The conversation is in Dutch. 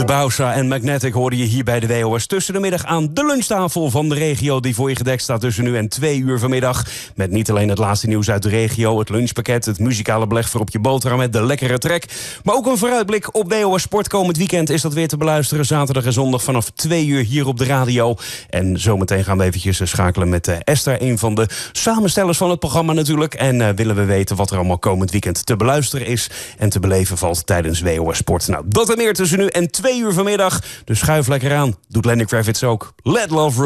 De Bousha en Magnetic hoorde je hier bij de WOS tussen de middag aan de lunchtafel van de regio die voor je gedekt staat tussen nu en 2 uur vanmiddag. Met niet alleen het laatste nieuws uit de regio, het lunchpakket, het muzikale beleg voor op je boterham met de lekkere trek. Maar ook een vooruitblik op WOS Sport. Komend weekend is dat weer te beluisteren. Zaterdag en zondag vanaf 2 uur hier op de radio. En zometeen gaan we eventjes schakelen met Esther, een van de samenstellers van het programma natuurlijk. En willen we weten wat er allemaal komend weekend te beluisteren is en te beleven valt tijdens WOS Sport. Nou, dat en meer tussen nu en 2 uur vanmiddag. Dus schuif lekker aan. Doet Lenny Kravitz ook. Let Love